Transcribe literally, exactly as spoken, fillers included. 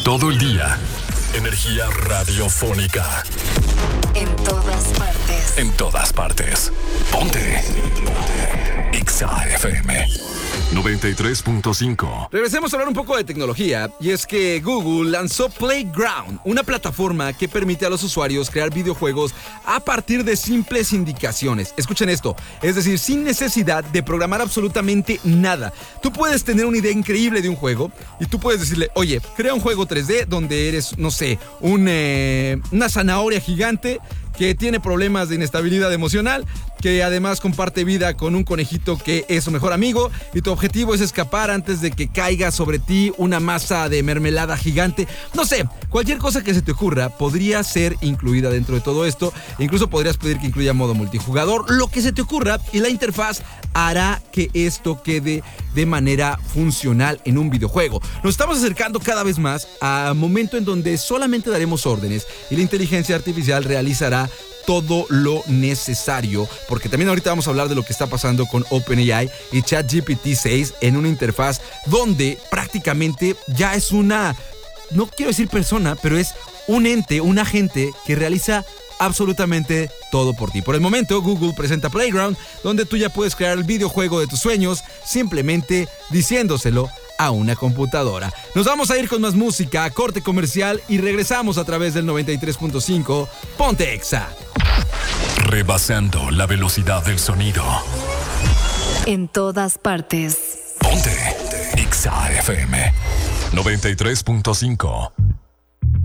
Todo el día. Energía radiofónica. En todas partes. En todas partes. Ponte. Ponte. Exa F M noventa y tres punto cinco. Regresemos a hablar un poco de tecnología, y es que Google lanzó Playground, una plataforma que permite a los usuarios crear videojuegos a partir de simples indicaciones. Escuchen esto, es decir, sin necesidad de programar absolutamente nada. Tú puedes tener una idea increíble de un juego y tú puedes decirle, oye, crea un juego tres D donde eres, no sé, un, eh, una zanahoria gigante que tiene problemas de inestabilidad emocional, que además comparte vida con un conejito que es su mejor amigo, y tu objetivo es escapar antes de que caiga sobre ti una masa de mermelada gigante. No sé, cualquier cosa que se te ocurra podría ser incluida dentro de todo esto. Incluso podrías pedir que incluya modo multijugador, lo que se te ocurra, y la interfaz hará que esto quede de manera funcional en un videojuego. Nos estamos acercando cada vez más a un momento en donde solamente daremos órdenes y la inteligencia artificial realizará todo lo necesario, porque también ahorita vamos a hablar de lo que está pasando con OpenAI y ChatGPT seis en una interfaz donde prácticamente ya es una, no quiero decir persona, pero es un ente, un agente que realiza absolutamente todo por ti. Por el momento, Google presenta Playground, donde tú ya puedes crear el videojuego de tus sueños simplemente diciéndoselo a una computadora. Nos vamos a ir con más música, corte comercial, y regresamos a través del noventa y tres punto cinco. Ponte Exa. Rebasando la velocidad del sonido. En todas partes. Ponte Exa F M noventa y tres punto cinco.